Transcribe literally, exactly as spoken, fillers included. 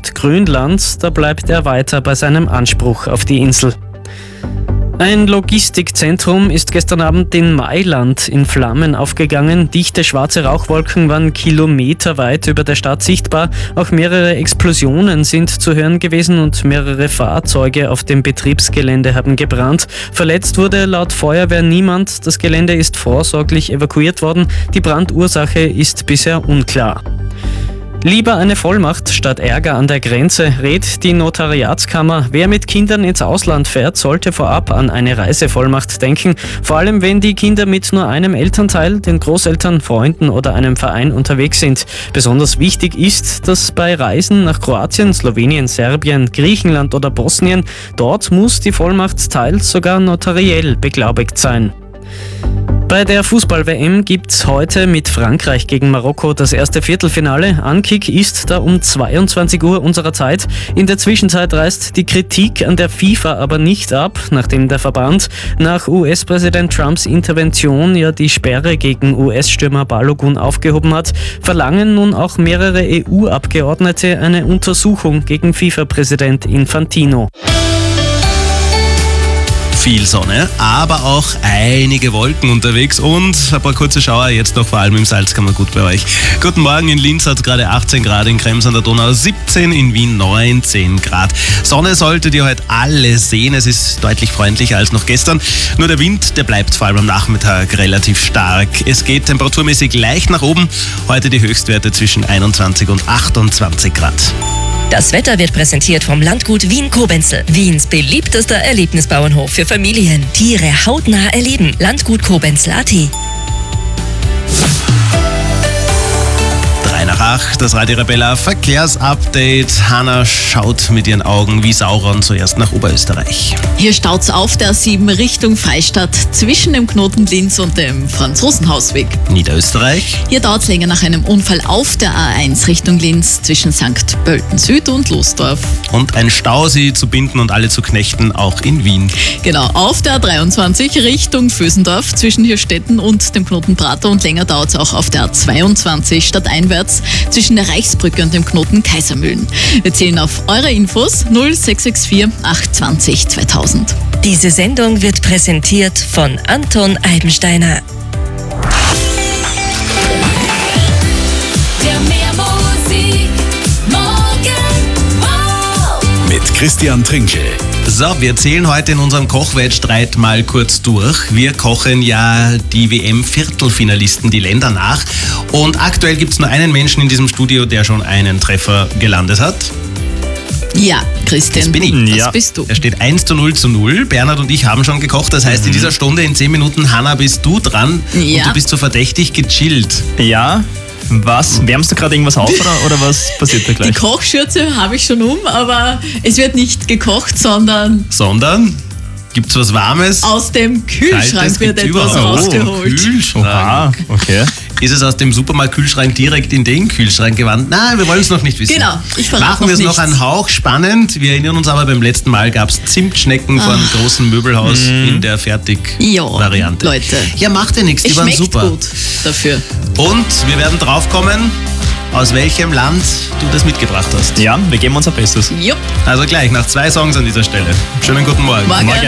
nicht Grönland, da bleibt er weiter bei seinem Anspruch auf die Insel. Ein Logistikzentrum ist gestern Abend in Mailand in Flammen aufgegangen. Dichte schwarze Rauchwolken waren kilometerweit über der Stadt sichtbar. Auch mehrere Explosionen sind zu hören gewesen und mehrere Fahrzeuge auf dem Betriebsgelände haben gebrannt. Verletzt wurde laut Feuerwehr niemand. Das Gelände ist vorsorglich evakuiert worden. Die Brandursache ist bisher unklar. Lieber eine Vollmacht statt Ärger an der Grenze, rät die Notariatskammer. Wer mit Kindern ins Ausland fährt, sollte vorab an eine Reisevollmacht denken. Vor allem, wenn die Kinder mit nur einem Elternteil, den Großeltern, Freunden oder einem Verein unterwegs sind. Besonders wichtig ist, dass bei Reisen nach Kroatien, Slowenien, Serbien, Griechenland oder Bosnien, dort muss die Vollmacht teils sogar notariell beglaubigt sein. Bei der Fußball-W M gibt's heute mit Frankreich gegen Marokko das erste Viertelfinale. Ankick ist da um zweiundzwanzig Uhr unserer Zeit. In der Zwischenzeit reißt die Kritik an der FIFA aber nicht ab, nachdem der Verband nach U S-Präsident Trumps Intervention ja die Sperre gegen U S-Stürmer Balogun aufgehoben hat, verlangen nun auch mehrere E U-Abgeordnete eine Untersuchung gegen FIFA-Präsident Infantino. Viel Sonne, aber auch einige Wolken unterwegs und ein paar kurze Schauer, jetzt noch vor allem im Salzkammergut bei euch. Guten Morgen, in Linz hat es gerade achtzehn Grad, in Krems an der Donau siebzehn, in Wien neunzehn Grad. Sonne solltet ihr heute alle sehen, es ist deutlich freundlicher als noch gestern. Nur der Wind, der bleibt vor allem am Nachmittag relativ stark. Es geht temperaturmäßig leicht nach oben, heute die Höchstwerte zwischen einundzwanzig und achtundzwanzig Grad. Das Wetter wird präsentiert vom Landgut Wien-Kobenzl. Wiens beliebtester Erlebnisbauernhof für Familien. Tiere hautnah erleben. Landgut Kobenzl Punkt a t. drei nach acht, das Radio Arabella Verkehrsupdate. Hanna schaut mit ihren Augen wie Sauron zuerst nach Oberösterreich. Hier staut's auf der A sieben Richtung Freistadt zwischen dem Knoten Linz und dem Franzosenhausweg. Niederösterreich. Hier dauert's länger nach einem Unfall auf der A eins Richtung Linz zwischen Sankt Pölten Süd und Losdorf. Und ein Stausee zu binden und alle zu knechten, auch in Wien. Genau, auf der A dreiundzwanzig Richtung Vösendorf zwischen Hirstetten und dem Knoten Prater und länger dauert's auch auf der A zweiundzwanzig stadteinwärts zwischen der Reichsbrücke und dem Knoten Kaisermühlen. Wir zählen auf eure Infos null sechs sechs vier acht zwei null zweitausend. Diese Sendung wird präsentiert von Anton Eibensteiner. Der Meermusik Morgen Wow. Mit Christian Trinkel. So, wir zählen heute in unserem Kochwettstreit mal kurz durch. Wir kochen ja die W M-Viertelfinalisten, die Länder nach. Und aktuell gibt es nur einen Menschen in diesem Studio, der schon einen Treffer gelandet hat. Ja, Christian, Das bin ich. das Ja. bist du. Er steht eins zu null zu null. Bernhard und ich haben schon gekocht. Das heißt, in dieser Stunde, in zehn Minuten, Hanna, bist du dran. Ja. Und du bist so verdächtig gechillt. Ja, was? Wärmst du gerade irgendwas auf oder, oder was passiert da Die gleich? Kochschürze habe ich schon um, aber es wird nicht gekocht, sondern Sondern, gibt's was Warmes? aus dem Kühlschrank Kaltes wird gibt's etwas überhaupt. rausgeholt. Kühlschrank. Oha, okay. Ist es aus dem Supermarkt-Kühlschrank direkt in den Kühlschrank gewandt? Nein, wir wollen es noch nicht wissen. Genau, ich verrate Machen wir es noch noch nichts. einen Hauch spannend. Wir erinnern uns aber, beim letzten Mal gab es Zimtschnecken von einem großen Möbelhaus in der Fertig-Variante. Ja, Leute. Ja, macht ja nichts, die Es waren schmeckt super. gut dafür. Und wir werden draufkommen, aus welchem Land du das mitgebracht hast. Ja, wir geben unser Bestes. Jupp. Also gleich nach zwei Songs an dieser Stelle. Schönen guten Morgen. Morgen.